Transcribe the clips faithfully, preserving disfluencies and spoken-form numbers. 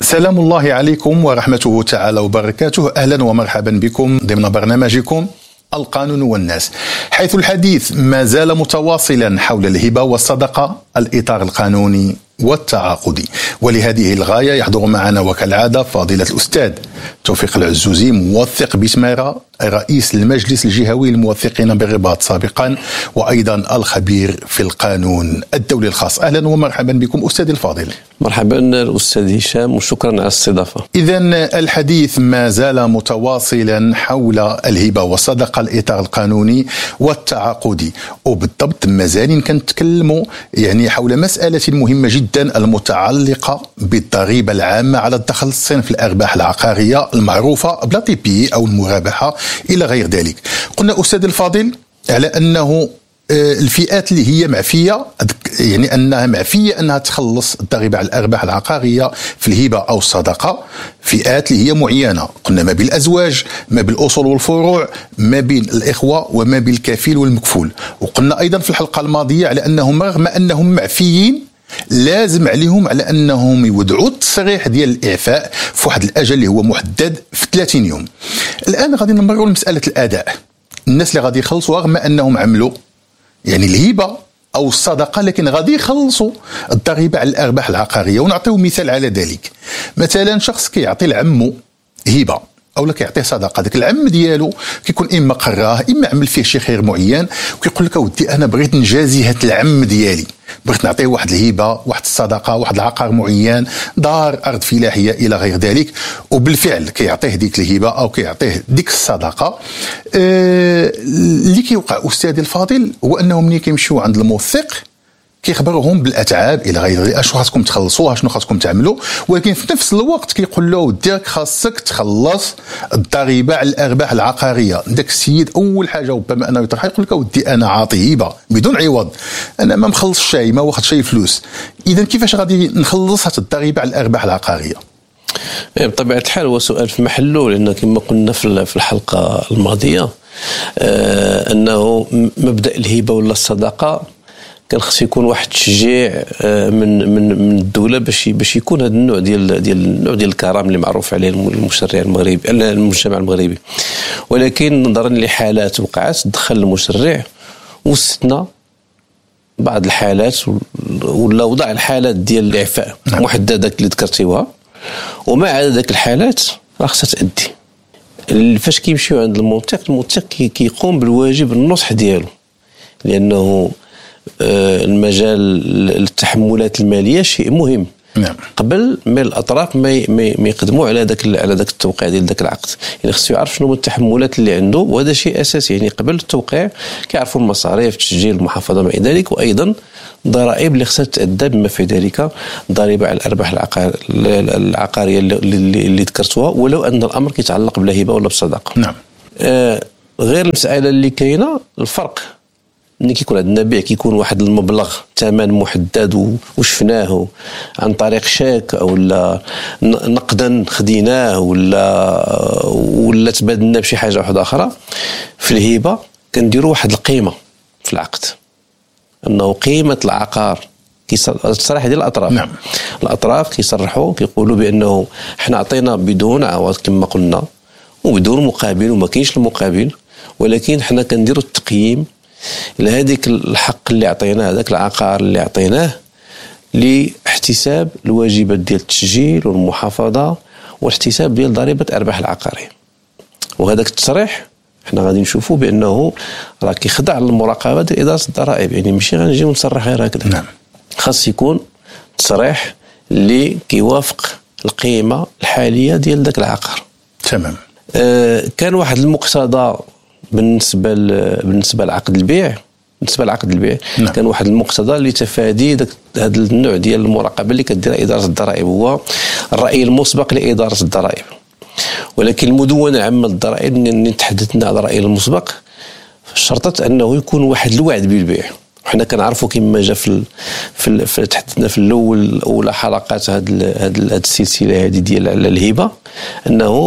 سلام الله عليكم ورحمته تعالى وبركاته. أهلا ومرحبا بكم ضمن برنامجكم القانون والناس، حيث الحديث ما زال متواصلا حول الهبة والصدقة، الإطار القانوني والتعاقدي. ولهذه الغاية يحضر معنا وكالعادة فضيلة الأستاذ توفيق العزوزي، موثق بسمارة، رئيس المجلس الجهوي للموثقين بالرباط سابقا، وأيضا الخبير في القانون الدولي الخاص. أهلا ومرحبا بكم أستاذ الفاضل. مرحبا أستاذ هشام وشكرا على الاستضافة. إذن الحديث ما زال متواصلا حول الهبة والصدقة، الإطار القانوني والتعاقدي، وبالضبط مازال كنتكلموا يعني حول مسألة مهمة جدا المتعلقة بالضريبة العامة على الدخل الصنف الأرباح العقارية المعروفة بلا تي بي أو المرابحة إلى غير ذلك. قلنا أستاذ الفاضل على أنه الفئات اللي هي معفية، يعني أنها معفية أنها تخلص الضريبة على الأرباح العقارية في الهبة أو الصدقة، فئات اللي هي معينة. قلنا ما بين الأزواج، ما بين الأصول والفروع، ما بين الإخوة، وما بين الكفيل والمكفول. وقلنا أيضا في الحلقة الماضية على أنهم رغم أنهم معفيين لازم عليهم على أنهم يودعوا التصريح ديال الإعفاء في واحد الأجل اللي هو محدد في ثلاثين يوم. الآن غادي نمروا لمسألة الأداء. الناس اللي غادي يخلصوا رغم أنهم عملوا يعني الهبة أو الصدقة، لكن غادي يخلصوا الضريبة على الأرباح العقارية. ونعطيو مثال على ذلك. مثلا شخص كيعطي لعمو هبة أو لا كيعطيه صدقة، داك العم ديالو كيكون إما قراه إما عمل فيه شي خير معين، وكيقول لك أودي أنا بغيت نجازي هاد العم ديالي، بغيت نعطيه واحد الهبة، واحد الصدقة، واحد العقار معين، دار، أرض فلاحية إلى غير ذلك. وبالفعل كيعطيه ديك الهبة أو كيعطيه ديك الصدقة. أه اللي كيوقع أستاذي الفاضل هو أنه ملي كيمشيو عند الموثق كيخبرهم بالاتعاب الى غير ذلك، اشنو خاصكم تخلصوا، اشنو خاصكم تعملوا، ولكن في نفس الوقت كيقول له وديك خاصك تخلص الضريبه على الارباح العقاريه. داك السيد اول حاجه ربما انه يطرح يقول لك ودي انا عاطي هبه بدون عوض، انا ما مخلص شيء، ما واخد شيء فلوس، اذا كيفاش غادي نخلص هاد الضريبه على الارباح العقاريه؟ بطبيعه الحال هو سؤال في محله، لان كما قلنا في الحلقه الماضيه آه انه مبدا الهبه ولا الصدقه كان خص يكون واحد التشجيع من من من الدوله باش باش يكون هذا النوع ديال ديال النوع ديال الكرم اللي معروف عليه المشرع المغربي، المجتمع المغربي. ولكن نظرا لحالات وقعت دخل المشرع واستثنى بعض الحالات ولا وضع الحالات ديال الاعفاء محدده اللي ذكرتيوها، وما عدا ذاك الحالات راه خصها تأدي. فاش كيمشيو عند الموثق، الموثق كيقوم بالواجب النصح ديالو، لانه المجال التحملات الماليه شيء مهم. نعم. قبل ما الاطراف ما ما يقدموا على ذاك على ذاك التوقيع ديال ذاك العقد، يعني خصو يعرف شنو هما التحملات اللي عنده، وهذا شيء اساسي. يعني قبل التوقيع كيعرفوا المصاريف، تسجيل، المحافظه، ما الى ذلك، وايضا ضرائب اللي خصها تأدى، بما في ذلك ضريبه على الارباح العقار العقاريه اللي, اللي ذكرتوها، ولو ان الامر كيتعلق بالهبه ولا بالصدقه. نعم. آه غير المساله اللي كاينه الفرق ملي كيكون عندنا بيع كيكون واحد المبلغ ثمن محدد وشفناه عن طريق شيك او لا نقدا خديناه ولا ولا تبادلنا بشي حاجه واحده اخرى. في الهبه كنديروا واحد القيمه في العقد، انه قيمه العقار التصريح ديال الاطراف. نعم. الاطراف كيصرحوا كيقولوا بانه حنا عطينا بدون عوض كما قلنا وبدون مقابل وما كاينش المقابل، ولكن حنا كنديروا التقييم لهذيك الحق اللي عطيناه، هذاك العقار اللي عطيناه، لاحتساب الواجبات ديال التسجيل والمحافظه واحتساب ديال ضريبه الارباح العقاريه. وهذاك التصريح حنا غادي نشوفوا بانه راه كيخضع للمراقبه ديال اداره الضرائب، يعني ماشي غنجيو نصرح غير هكذا. نعم. خاص يكون تصريح اللي كيوافق القيمه الحاليه ديال ذاك العقار. تمام. آه كان واحد المقتضى بالنسبه بالنسبه لعقد البيع، بالنسبه لعقد البيع نعم. كان واحد المقتضى لتفادي هذا النوع ديال المراقبه اللي كديرها اداره الضرائب، هو الراي المسبق لاداره الضرائب. ولكن المدونه العامه للضرائب اللي تحدثنا على الراي المسبق شرطت انه يكون واحد الوعد بالبيع. وحنا كنعرفوا كما جا في في, في تحدثنا في الاول اولى حلقات هذه هذه السلسله هذه ديال على الهبه، انه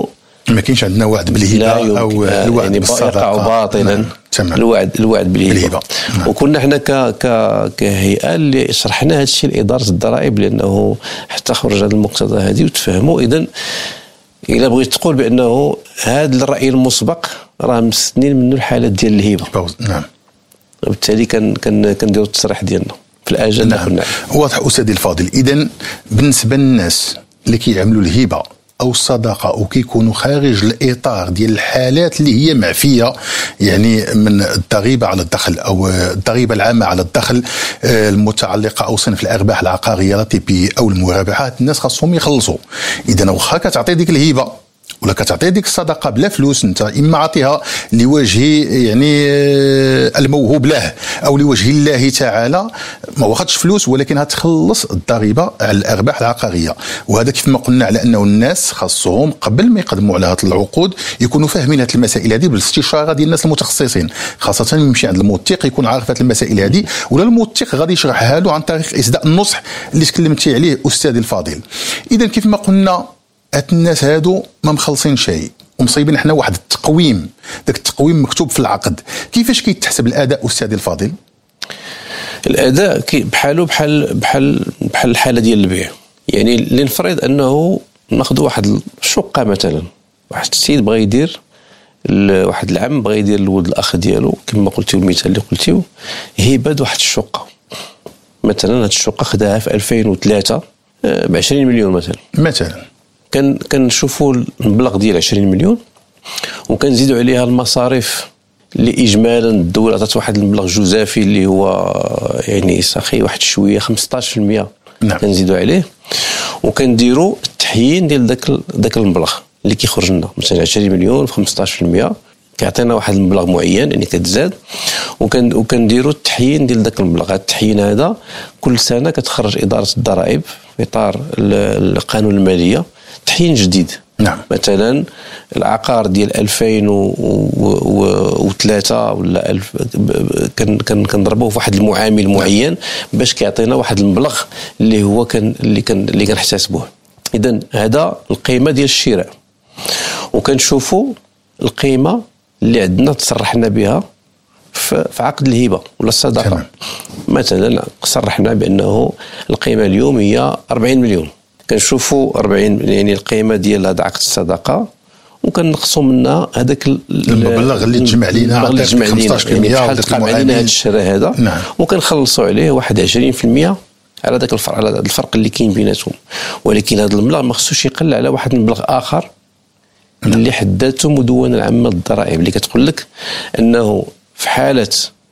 ما كاينش عندنا وعد بالهبه او الوعد يعني بالصدقه يقع باطلا. نعم. الوعد الوعد بالهبه. نعم. وكنا احنا ك ك كهيئه اللي شرحنا هذا الشيء لاداره الضرائب، لانه حتى خرج هذا المقتضى هذه وتفهموا. اذا الا بغيت تقول بانه هذا الراي المسبق راه مستنين منه الحالات ديال الهبه. نعم. وبالتالي كان كان كنديروا التصريح ديالنا في الاجل. نعم. واضح استاذي الفاضل. اذا بالنسبه للناس اللي كيعملوا الهبه او الصدقه وكيكونوا خارج الاطار ديال الحالات اللي هي معفيه يعني من الضريبه على الدخل او الضريبه العامه على الدخل المتعلقه او صنف الارباح العقاريه لا تي بي او المرابحات، الناس خاصهم يخلصوا. اذا واخا كتعطي ديك الهبه ولا كتعطي ديك الصدقه بلا فلوس، انت اما عطيها لوجه يعني الموهوب له او لوجه الله تعالى، ما واخدش فلوس ولكن هتخلص الضريبه على الارباح العقاريه. وهذا كيف ما قلنا على انه الناس خاصهم قبل ما يقدموا على هذه العقود يكونوا فاهمين هذه المسائل هذه بالاستشاره ديال الناس المتخصصين، خاصه يمشي عند الموثق يكون عارف هذه المسائل هذه، ولا الموثق غادي يشرحها له عن طريق اصداء النصح اللي تكلمتي عليه استاذي الفاضل. اذا كيف ما قلنا هاد الناس هادو ما مخلصين شيء ومصيبين احنا واحد التقويم، داك التقويم مكتوب في العقد. كيفاش كيتحسب الاداء استاذي الفاضل؟ الاداء بحاله بحال بحال بحال الحاله ديال البيع. يعني لنفرض انه ناخذ واحد الشقه مثلا، واحد السيد بغى يدير واحد العم بغى يدير الولد الاخ ديالو كما قلتيو المثال اللي قلتيو هبه واحد الشقه مثلا. هاد الشقه خداها في ألفين وثلاثة ب عشرين مليون مثلا مثلا. كان كنشوفوا المبلغ ديال عشرين مليون وكنزيدوا عليها المصاريف اللي اجمالا الدوله عطات واحد المبلغ جزافي اللي هو يعني ساخي واحد شويه خمسطاش في المية. نعم. كنزيدوا عليه وكنديروا التحيين ديال داك داك المبلغ اللي كيخرج لنا مثلا عشرين مليون في خمسطاش في المية كيعطينا واحد المبلغ معين يعني كتزاد، وكن وكنديروا التحيين ديال داك المبلغ. هذا التحيين هذا كل سنه كتخرج اداره الضرائب في اطار القانون الماليه تحيين جديد. نعم. مثلا العقار ديال ألفين وثلاثة ولا ألف كان كان كنضربوه في واحد المعامل معين باش كيعطينا واحد المبلغ اللي هو كان اللي كان اللي كنحتسبوه. اذا هذا القيمه ديال الشراء، وكنشوفوا القيمه اللي عندنا تصرحنا بها في عقد الهبه ولا الصدقه. تمام. مثلا صرحنا بانه القيمه اليوم هي أربعين مليون، كنشوفوا أربعين يعني القيمه ديال هذا عقد الصدقه وكنقصوا منها هذاك المبلغ اللي تجمع لينا عطاك خمسطاش في المية يعني تقام علينا هذا الشراء هذا. نعم. وكنخلصوا عليه واحد عشرين في المية على ذاك الفرق على الفرق اللي كاين بيناتهم. ولكن هذا المبلغ ما خصوش يقل على واحد المبلغ اخر. نعم. اللي حددته مدونه العامه للضرائب اللي كتقول لك انه في حاله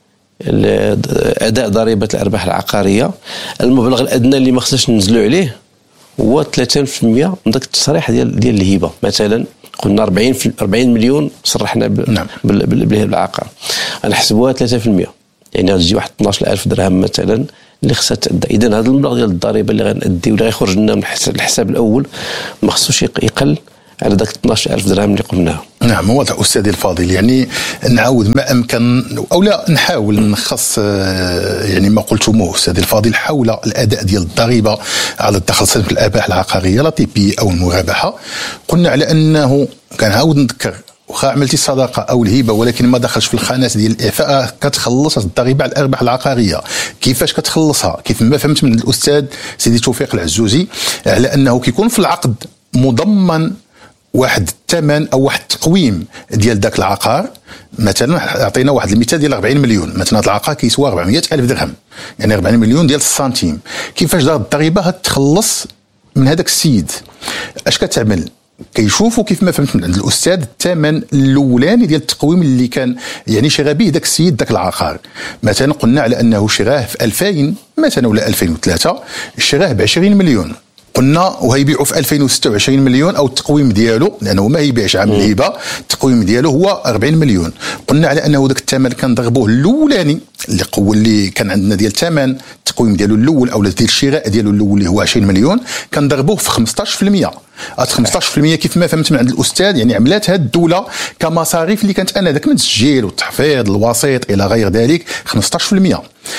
اداء ضريبه الارباح العقاريه المبلغ الادنى اللي ما خصناش ننزلوا عليه هو ثلاثين في المية من ذاك التصريح ديال ديال الهبه. مثلا قلنا أربعين في أربعين مليون صرحنا ب... نعم. بالهبه العقار، غنحسبوها ثلاثة في المية يعني غتجي واحد اثناش ألف درهم مثلا اللي خصها تأدى. اذا هذا المبلغ ديال الضريبه اللي غنأدي ولا غيخرج لنا من الحساب الاول ما خصوش يقل على ذاك اثناش ألف درهم اللي قلناها. نعم واضح أستاذي الفاضل. يعني نعاود ما أمكن أو لا نحاول نخص يعني ما قلتموه أستاذي الفاضل حول الأداء ديال الضريبة على الدخل صنف الآباح العقارية لا تي بي أو المرابحة. قلنا على أنه كنعاود نذكر واخا عملتي الصدقه او الهبه ولكن ما دخلش في الخانات ديال الاعفاء كتخلص الضريبه على الارباح العقاريه. كيفاش كتخلصها؟ كيف ما فهمت من الاستاذ سيدي توفيق العزوزي على انه كيكون في العقد مضمن واحد الثمن او واحد التقويم ديال ذاك العقار. مثلا عطينا واحد المثال ديال أربعين مليون، مثلا هذا العقار كيسوى أربعمية ألف درهم يعني أربعين مليون ديال السنتيم. كيفاش دار الضريبه هتخلص من هذاك السيد؟ اش كتعمل؟ كيشوفوا كيف ما فهمت من عند الاستاذ الثمن الاولاني ديال التقويم اللي كان يعني شرى به داك السيد داك العقار. مثلا قلنا على انه شراه في ألفين مثلا ولا ألفين وثلاثة شراه ب عشرين مليون، قلنا وهيبيعوا في ألفين وستة وعشرين مليون او التقويم ديالو لانه ما يبيعش عام الهبه التقويم ديالو هو أربعين مليون. قلنا على انه داك الثمن كان ضربوه الاولاني اللي قوه اللي كان عندنا ديال الثمن التقويم ديالو الاول او ديال الشراء ديالو الاول اللي هو عشرين مليون كان ضربوه في خمسطاش في المية. هاد خمسطاش في المية كيف ما فهمت من عند الاستاذ يعني عملات هاد الدوله كمصاريف اللي كانت انا داك من التسجيل والتحفيظ الوسيط الى غير ذلك خمسطاش في المية.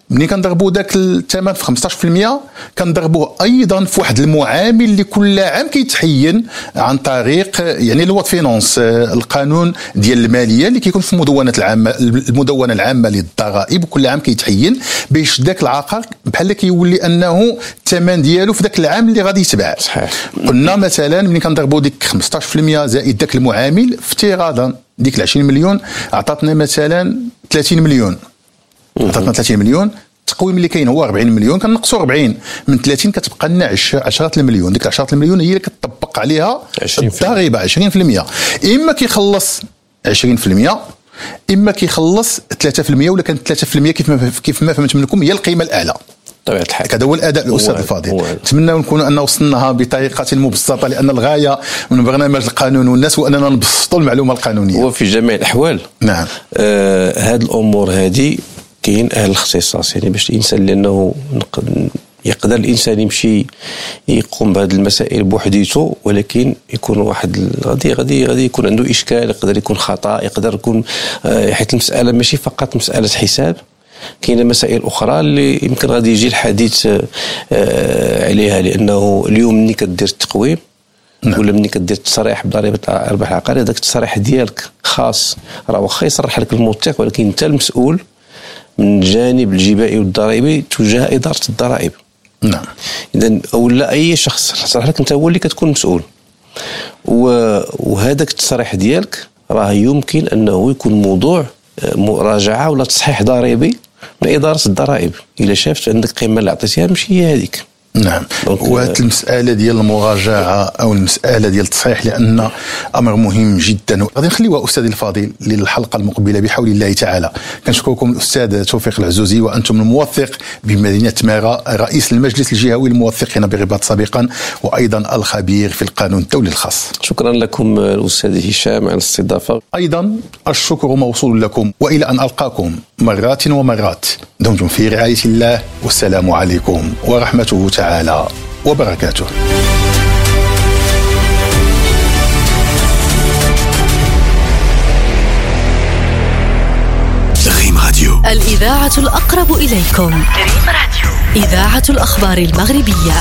ملي كنضربوا ذاك الثمن في خمسطاش بالمئة كنضربوه ايضا في واحد المعامل اللي كل عام كيتحين عن طريق يعني لوا فينانس، القانون ديال الماليه اللي كيكون في المدونه العامه المدونه العامه للضرائب، كل عام كيتحين باش ذاك العقار بحال كيولي انه الثمن ديالو في ذاك العام اللي غادي يتباع. صحيح. قلنا مثلا ملي كنضربوا ديك خمسطاش بالمئة زائد ذاك المعامل افتراضا ديك عشرين مليون عطاتنا مثلا ثلاثين مليون، عطاتنا ثلاثين مليون، التقويم اللي كاين هو أربعين مليون، كنقصوا أربعين من ثلاثين كتبقى لنا عشرة المليون. ديك عشرة المليون هي اللي كتطبق عليها الضريبه عشرين بالمئة. اما كيخلص عشرين بالمئة اما كيخلص ثلاثة بالمئة، ولا كانت ثلاثة بالمئة كيف ما كيف ما فهمت منكم هي القيمه الاعلى. طبيعة الحال هذا هو الاداء الاستاذ الفاضل. نتمنى نكونوا ان وصلناها بطريقه مبسطه، لان الغايه من برنامج القانون والناس هو اننا نبسطوا المعلومه القانونيه. وفي جميع الاحوال نعم آه هذه الامور هذه كاين اهل الاختصاص، يعني باش الانسان لانه يقدر الانسان يمشي يقوم بهذه المسائل بوحديته، ولكن يكون واحد غادي غادي غادي يكون عنده اشكال، يقدر يكون خطا، يقدر يكون آه حيت المساله ماشي فقط مساله حساب، كاينه مسائل اخرى اللي يمكن غادي يجي الحديث عليها، لانه اليوم ملي كدير التقويم نعم. ولا ملي كدير التصريح بضريبه الارباح العقاريه، هذاك التصريح ديالك خاص راه واخا يصرح لك الموثق، ولكن انت المسؤول من الجانب الجبائي والضريبي تجاه اداره الضرائب. نعم. اذا ولا اي شخص صرح لك انت هو اللي كتكون مسؤول، وهذاك التصريح ديالك راه يمكن انه يكون موضوع مراجعه ولا تصحيح ضريبي من إدارة الضرائب إذا شافت عندك قيمة اللي عطيتيها مش هي هذيك. نعم. وهذه المسألة ديال المراجعة أو المسألة ديال التصحيح لأن أمر مهم جدا، غادي نخليوها أستاذي الفاضل للحلقة المقبلة بحول الله تعالى. كنشكركم الأستاذ توفيق العزوزي وأنتم الموثق بمدينة تمارا، رئيس المجلس الجهوي للموثقين بالرباط سابقا، وأيضا الخبير في القانون الدولي الخاص. شكرا لكم الأستاذ هشام على الاستضافة. أيضا الشكر موصول لكم، وإلى أن ألقاكم مرات ومرات، دمتم في رعاية الله، والسلام عليكم ورحمته تعالى وبركاته. ريم راديو، الإذاعة الأقرب إليكم. ريم راديو، إذاعة الأخبار المغربية.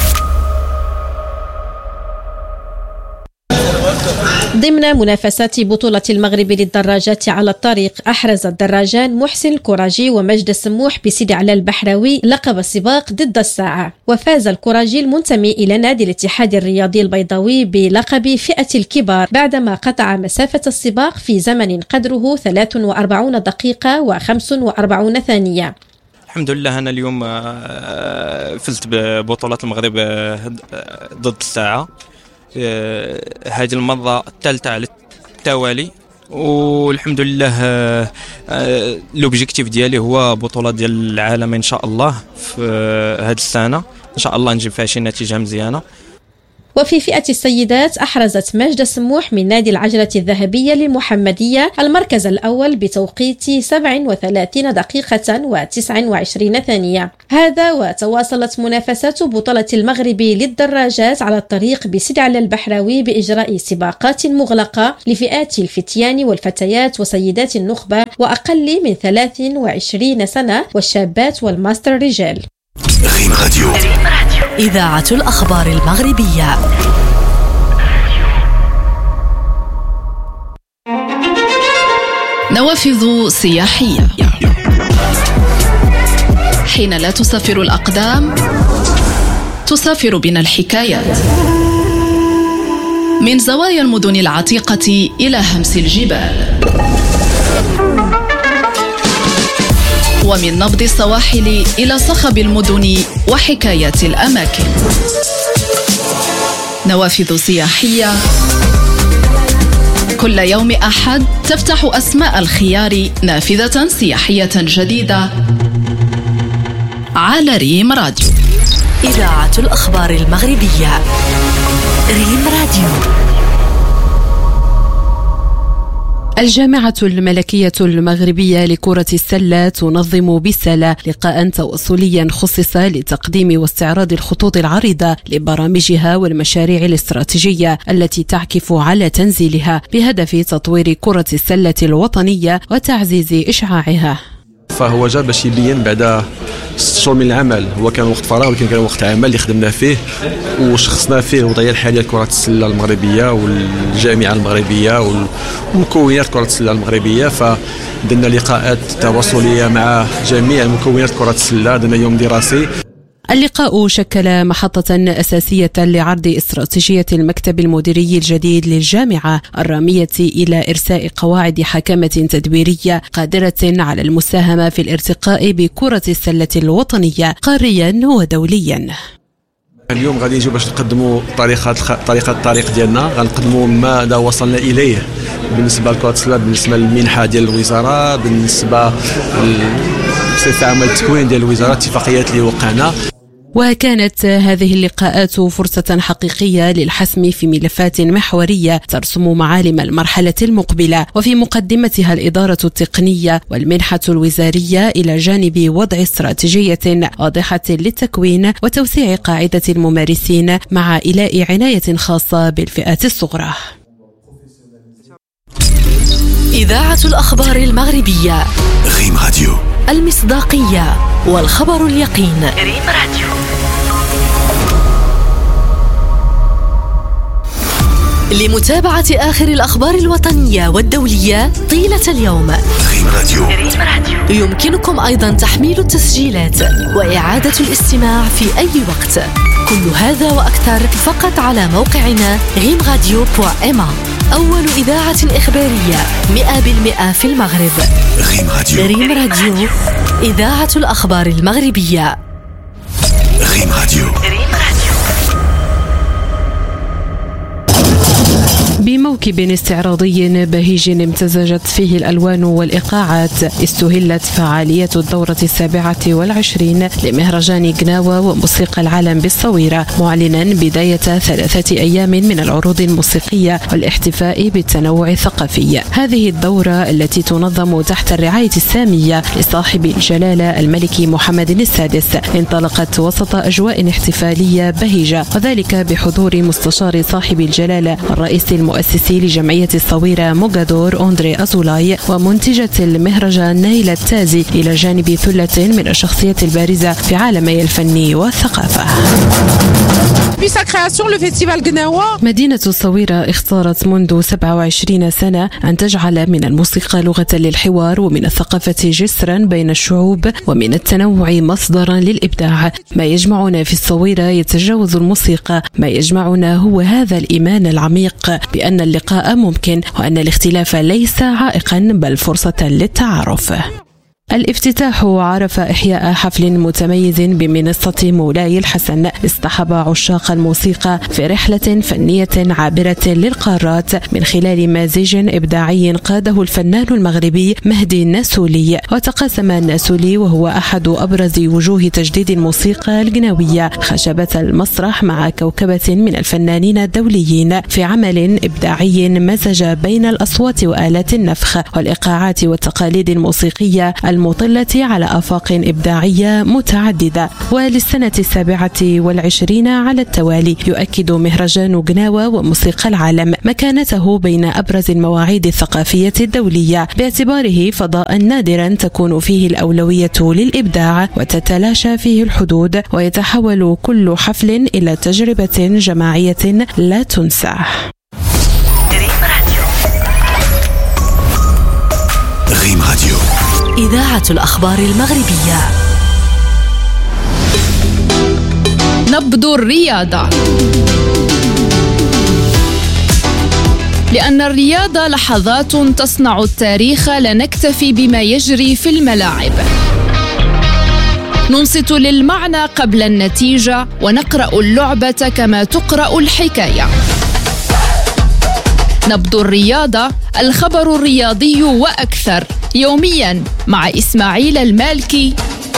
ضمن منافسات بطولة المغرب للدراجات على الطريق، أحرز الدراجان محسن الكراجي ومجد السموح بسيدي علي البحراوي لقب السباق ضد الساعة، وفاز الكراجي المنتمي إلى نادي الاتحاد الرياضي البيضاوي بلقب فئة الكبار بعدما قطع مسافة السباق في زمن قدره ثلاث وأربعين دقيقة وخمس وأربعين ثانية. الحمد لله أنا اليوم فزت ببطولة المغرب ضد الساعة، هذه المرة الثالثة على التوالي، والحمد لله لوبجيكتيف ديالي هو بطولة ديال العالم إن شاء الله في هذه السنة، إن شاء الله نجيب فيها شي نتيجة مزيانة. وفي فئة السيدات أحرزت ماجدة السموح من نادي العجلة الذهبية للمحمدية المركز الأول بتوقيت سبع وثلاثين دقيقة وتسع وعشرين ثانية. هذا وتواصلت منافسات بطولة المغرب للدراجات على الطريق بسيدي علي البحراوي بإجراء سباقات مغلقة لفئات الفتيان والفتيات وسيدات النخبة وأقل من ثلاث وعشرين سنة والشابات والماستر رجال. ريم راديو، إذاعة الأخبار المغربية. نوافذ سياحية. حين لا تسافر الأقدام تسافر بنا الحكايات، من زوايا المدن العتيقة إلى همس الجبال، ومن نبض السواحل إلى صخب المدن وحكايات الأماكن. نوافذ سياحية كل يوم أحد تفتح أسماء الخيار نافذة سياحية جديدة على ريم راديو، إذاعة الأخبار المغربية. ريم راديو. الجامعة الملكية المغربية لكرة السلة تنظم بالسلة لقاء تواصليا خصص لتقديم واستعراض الخطوط العريضة لبرامجها والمشاريع الاستراتيجية التي تعكف على تنزيلها بهدف تطوير كرة السلة الوطنية وتعزيز إشعاعها. فهو جا باش يبين بعد ست شهور من العمل. هو كان وقت فراغ ولكن كان وقت عمل اللي خدمنا فيه وشخصنا فيه الوضعيه الحاليه لكره السله المغربيه والجامعه المغربيه والمكونات كره السله المغربيه. فدرنا لقاءات تواصليه مع جميع مكونات كره السله، درنا يوم دراسي. اللقاء شكل محطة أساسية لعرض استراتيجية المكتب المديري الجديد للجامعة الرامية إلى إرساء قواعد حكمة تدبيرية قادرة على المساهمة في الارتقاء بكرة السلة الوطنية قاريا ودوليا. اليوم غادي نجيو باش نقدموا طريقة طريقة الطريق ديالنا، غنقدموا ماذا وصلنا إليه بالنسبة لكرة السلة، بالنسبة للمنحة ديال الوزارة، بالنسبة لصفة عمل التكوين ديال الوزارة، اتفاقيات اللي وقعنا. وكانت هذه اللقاءات فرصة حقيقية للحسم في ملفات محورية ترسم معالم المرحلة المقبلة، وفي مقدمتها الإدارة التقنية والمنحة الوزارية إلى جانب وضع استراتيجية واضحة للتكوين وتوسيع قاعدة الممارسين مع إيلاء عناية خاصة بالفئات الصغرى. إذاعة الأخبار المغربية ريم راديو، المصداقية والخبر اليقين. ريم راديو. لمتابعة آخر الأخبار الوطنية والدولية طيلة اليوم، ريم راديو. ريم راديو. يمكنكم أيضا تحميل التسجيلات وإعادة الاستماع في أي وقت. كل هذا وأكثر فقط على موقعنا ريم راديو دوت إم إيه، أول إذاعة إخبارية مئة بالمئة في المغرب. ريم راديو. ريم راديو، إذاعة الأخبار المغربية. ريم راديو. بموكب استعراضي بهيج امتزجت فيه الألوان والإيقاعات، استهلت فعالية الدورة السابعة والعشرين لمهرجان قناوة وموسيقى العالم بالصويرة، معلنا بداية ثلاثة أيام من العروض الموسيقية والاحتفاء بالتنوع الثقافي. هذه الدورة التي تنظم تحت الرعاية السامية لصاحب الجلالة الملك محمد السادس انطلقت وسط أجواء احتفالية بهيجة، وذلك بحضور مستشار صاحب الجلالة الرئيس المؤسسي لجمعية الصويرة موغادور أندري أزولاي ومنتجة المهرجان نايلة التازي، إلى جانب ثلة من الشخصيات البارزة في عالمي الفن والثقافة. مدينة الصويرة اختارت منذ سبعة وعشرين سنة أن تجعل من الموسيقى لغة للحوار ومن الثقافة جسرا بين الشعوب ومن التنوع مصدرا للإبداع. ما يجمعنا في الصويرة يتجاوز الموسيقى، ما يجمعنا هو هذا الإيمان العميق بأن اللقاء ممكن وأن الاختلاف ليس عائقا بل فرصة للتعارف. الافتتاح عرف إحياء حفل متميز بمنصة مولاي الحسن اصطحب عشاق الموسيقى في رحلة فنية عابرة للقارات من خلال مزيج إبداعي قاده الفنان المغربي مهدي الناسولي. وتقاسم الناسولي وهو أحد أبرز وجوه تجديد الموسيقى القناوية خشبة المسرح مع كوكبة من الفنانين الدوليين في عمل إبداعي مزج بين الأصوات وآلات النفخ والإيقاعات والتقاليد الموسيقية المطلة على آفاق إبداعية متعددة. وللسنة السابعة والعشرين على التوالي يؤكد مهرجان قناوة وموسيقى العالم مكانته بين أبرز المواعيد الثقافية الدولية، باعتباره فضاء نادرا تكون فيه الأولوية للإبداع وتتلاشى فيه الحدود، ويتحول كل حفل إلى تجربة جماعية لا تنسى. ريم راديو، إذاعة الأخبار المغربية. نبض الرياضة، لأن الرياضة لحظات تصنع التاريخ، لا نكتفي بما يجري في الملاعب. ننصت للمعنى قبل النتيجة ونقرأ اللعبة كما تقرأ الحكاية. نبض الرياضة، الخبر الرياضي وأكثر، يوميا مع إسماعيل المالكي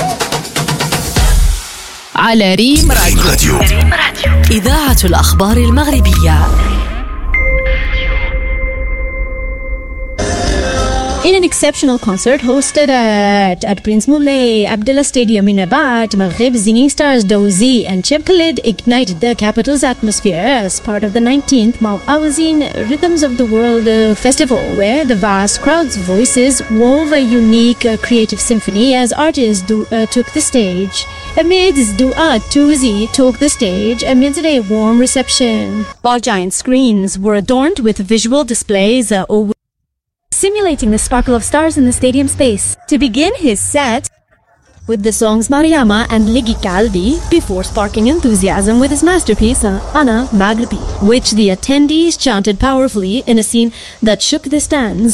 على ريم راديو. إذاعة الأخبار المغربية. إلى exceptional concert hosted at, at Prince Moulay Abdullah Stadium in Rabat, Maghreb singing stars Dozy and Cheb Khaled ignited the capital's atmosphere as part of the nineteenth Mawazin Rhythms of the World uh, Festival, where the vast crowd's voices wove a unique uh, creative symphony as artists do, uh, took the stage. Amidst du'at, Dozy took the stage amidst a warm reception, while giant screens were adorned with visual displays uh, over simulating the sparkle of stars in the stadium space. To begin his set with the songs Mariama and Ligi Kalbi, before sparking enthusiasm with his masterpiece Ana Maghribi, which the attendees chanted powerfully in a scene that shook the stands.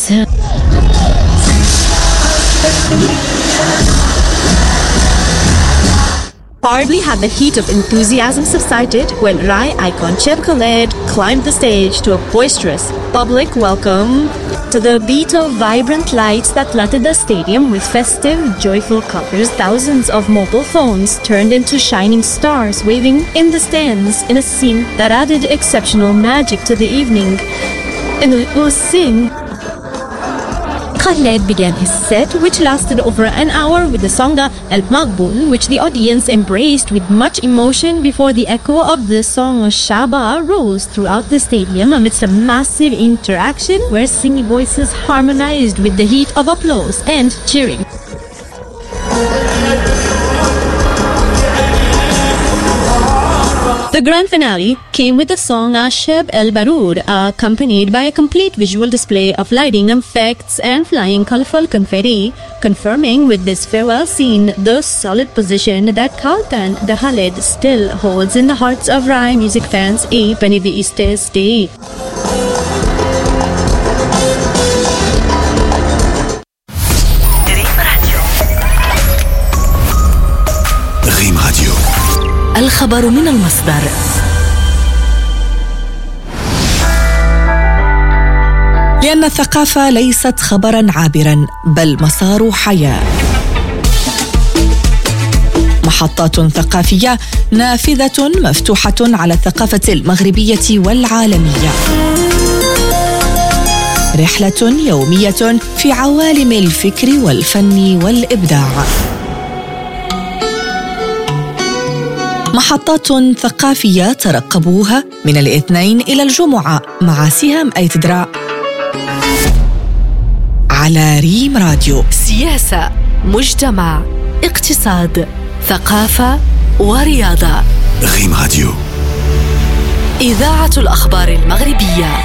Hardly had the heat of enthusiasm subsided when Rai icon Cheb Khaled climbed the stage to a boisterous public welcome to the beat of vibrant lights that flooded the stadium with festive, joyful colors. Thousands of mobile phones turned into shining stars waving in the stands in a scene that added exceptional magic to the evening. In the sing, Khaled began his set, which lasted over an hour with the song El Maqbool, which the audience embraced with much emotion before the echo of the song Shaba rose throughout the stadium amidst a massive interaction where singing voices harmonized with the heat of applause and cheering. The grand finale came with the song Ashab El Barood, accompanied by a complete visual display of lighting effects and flying colorful confetti, confirming with this farewell scene the solid position that Kaltan the Khaled still holds in the hearts of Rai music fans a Benediiste State. ريم راديو. الخبر من المصدر. لأن الثقافة ليست خبراً عابراً بل مسار حياة. محطات ثقافية نافذة مفتوحة على الثقافة المغربية والعالمية. رحلة يومية في عوالم الفكر والفن والإبداع. محطات ثقافية ترقبوها من الاثنين إلى الجمعة مع سهام أيتدرا على ريم راديو. سياسة، مجتمع، اقتصاد، ثقافة ورياضة. ريم راديو. إذاعة الأخبار المغربية.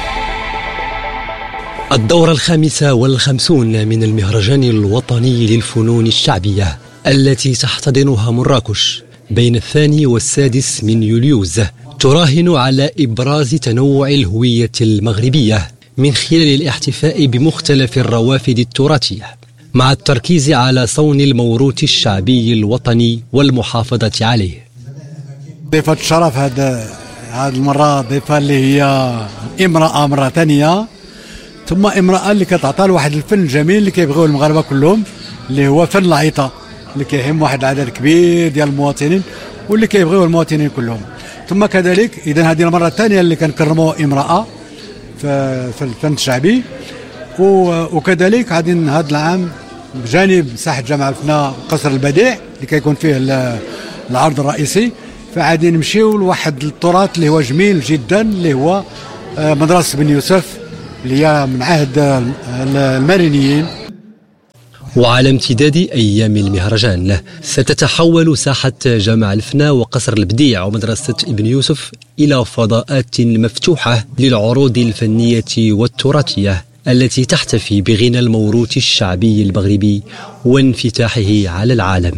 الدورة الخامسة والخمسون من المهرجان الوطني للفنون الشعبية التي تحتضنها مراكش بين الثاني والسادس من يوليوز تراهن على إبراز تنوع الهوية المغربية من خلال الاحتفاء بمختلف الروافد التراثية مع التركيز على صون الموروث الشعبي الوطني والمحافظة عليه. ضيفة الشرف هذا هذه المرة ضيفة اللي هي امرأة مرة ثانية، ثم امرأة اللي كتعطى لواحد الفن جميل اللي كيبغيوه المغاربة كلهم، اللي هو فن العيطة اللي كيهم واحد العدد كبير ديال المواطنين واللي كيبغيوه المواطنين كلهم. ثم كذلك اذا هذه المرة الثانية اللي كنكرموا امرأة في الفن الشعبي، وكذلك غادي هذا العام بجانب ساحة جامع الفناء قصر البديع اللي كيكون فيه العرض الرئيسي، فغادي نمشيو لواحد التراث اللي هو جميل جدا اللي هو مدرسة بن يوسف اللي هي من عهد المارينيين. وعلى امتداد أيام المهرجان ستتحول ساحة جامع الفناء وقصر البديع ومدرسة ابن يوسف إلى فضاءات مفتوحة للعروض الفنية والتراثية التي تحتفي بغنى الموروث الشعبي المغربي وانفتاحه على العالم.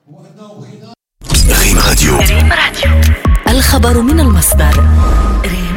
ريم راديو. الخبر من المصدر.